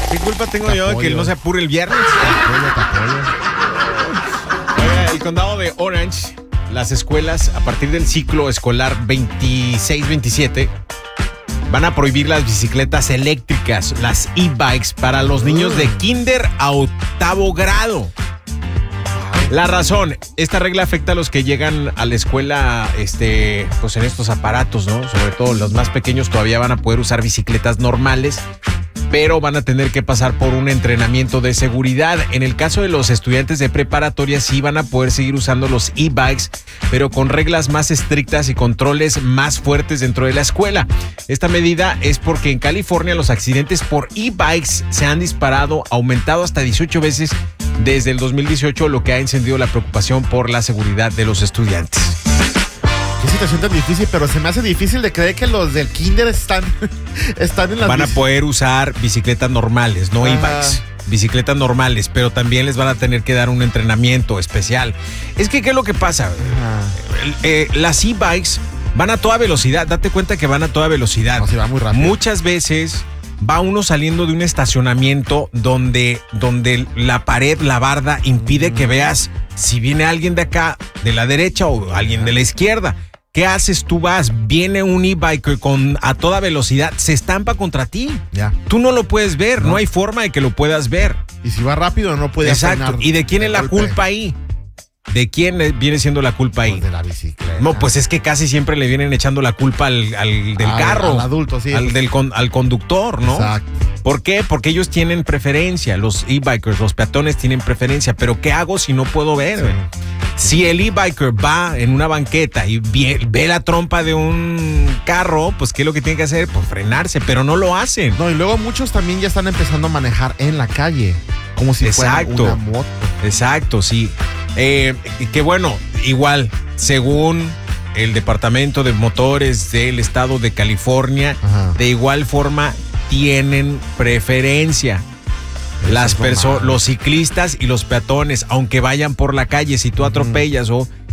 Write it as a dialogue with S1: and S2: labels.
S1: ¿Qué culpa tengo yo de que él no se apure el viernes?
S2: Te apoyo.
S1: Oiga, el condado de Orange, las escuelas a partir del ciclo escolar 26-27 van a prohibir las bicicletas eléctricas, las e-bikes, para los niños de kinder a 8º grado. La razón, esta regla afecta a los que llegan a la escuela pues en estos aparatos, ¿no? Sobre todo los más pequeños todavía van a poder usar bicicletas normales, pero van a tener que pasar por un entrenamiento de seguridad. En el caso de los estudiantes de preparatoria sí van a poder seguir usando los e-bikes, pero con reglas más estrictas y controles más fuertes dentro de la escuela. Esta medida es porque en California los accidentes por e-bikes se han disparado, aumentado hasta 18 veces desde el 2018, lo que ha encendido la preocupación por la seguridad de los estudiantes.
S2: Qué situación tan difícil, pero se me hace difícil de creer que los del kinder están en las...
S1: Van a poder usar bicicletas normales, no e-bikes. Bicicletas normales, pero también les van a tener que dar un entrenamiento especial. Es que, ¿qué es lo que pasa? Las e-bikes van a toda velocidad. Date cuenta que van a toda velocidad.
S2: No, se va muy rápido.
S1: Muchas veces va uno saliendo de un estacionamiento donde la pared, la barda, impide que veas si viene alguien de acá, de la derecha, o alguien de la izquierda. ¿Qué haces? Tú viene un e-bike a toda velocidad, se estampa contra ti.
S2: Ya.
S1: Tú no lo puedes ver, no hay forma de que lo puedas ver.
S2: Y si va rápido no puede
S1: Exacto.
S2: frenar.
S1: ¿Y de quién es la culpa ahí? ¿De quién viene siendo la culpa ahí?
S2: Pues de la bicicleta.
S1: No, pues es que casi siempre le vienen echando la culpa al del carro.
S2: Al adulto, sí.
S1: Al conductor, ¿no?
S2: Exacto.
S1: ¿Por qué? Porque ellos tienen preferencia, los e-bikers, los peatones tienen preferencia. Pero ¿qué hago si no puedo ver?
S2: Sí.
S1: Si el e-biker va en una banqueta y ve la trompa de un carro, pues ¿qué es lo que tiene que hacer? Pues frenarse, pero no lo hacen.
S2: No, y luego muchos también ya están empezando a manejar en la calle, como si fuera una moto.
S1: Exacto, sí. Que bueno, igual, según el Departamento de Motores del Estado de California, de igual forma tienen preferencia. Los ciclistas y los peatones, aunque vayan por la calle, si tú atropellas o